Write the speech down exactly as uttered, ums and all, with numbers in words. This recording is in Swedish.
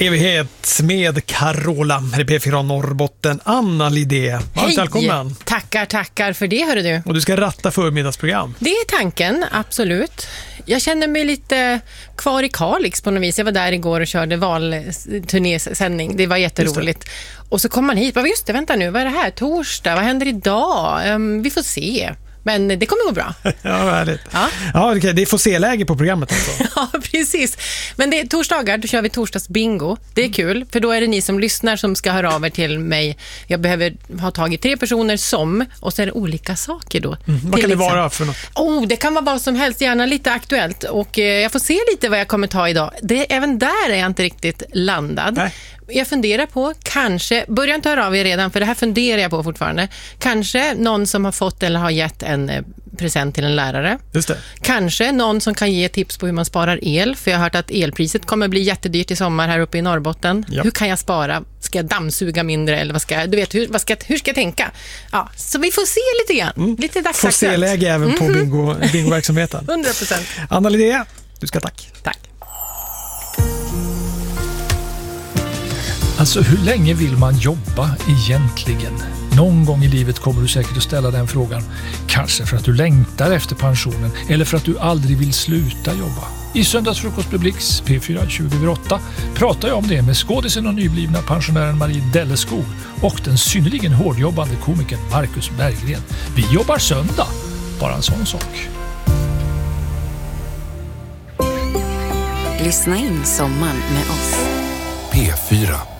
Evighet med Carola, här i P fyra Norrbotten. Anna Lidé, varmt välkommen. Tackar, tackar för det, hörru du. Och du ska ratta förmiddagsprogram. Det är tanken, absolut. Jag känner mig lite kvar i Kalix på något vis. Jag var där igår och körde valturnésändning. Det var jätteroligt. Och så kom man hit. Just det, vänta nu, vad är det här? Torsdag, vad händer idag? Um, vi får se. Men det kommer gå bra. Ja, härligt. Ja, ja okay. Det är få se-läge på programmet alltså. Ja, precis. Men det är torsdagar, då kör vi torsdagsbingo. Det är kul, för då är det ni som lyssnar som ska höra av er till mig. Jag behöver ha tagit tre personer som, och så är det olika saker då. Mm. Vad kan det vara för något? Oh, det kan vara vad som helst, gärna lite aktuellt. Och eh, jag får se lite vad jag kommer ta idag. Det, även där är jag inte riktigt landad. Nej. Jag funderar på, kanske, börja inte höra av er redan, för det här funderar jag på fortfarande. Kanske någon som har fått eller har gett en eh, present till en lärare. Just det. Kanske någon som kan ge tips på hur man sparar el, för jag har hört att elpriset kommer bli jättedyrt i sommar här uppe i Norrbotten. Ja. Hur kan jag spara? Ska jag dammsuga mindre eller vad ska jag, du vet, hur, vad ska, hur ska jag tänka? Ja, så vi får se lite grann. Mm. Lite dagsaktuellt. Får se läge även mm-hmm. på bingo, bingoverksamheten. hundra procent. Anna Lidé, du ska tack. Tack. Alltså, hur länge vill man jobba egentligen? Någon gång i livet kommer du säkert att ställa den frågan. Kanske för att du längtar efter pensionen eller för att du aldrig vill sluta jobba. I Söndagsfrukost med Blix, P fyra tjugo över åtta, pratar jag om det med skådisen och nyblivna pensionären Marie Delleskog och den synnerligen hårdjobbande komikern Marcus Berggren. Vi jobbar söndag, bara en sån sak. Lyssna in sommaren med oss. P fyra.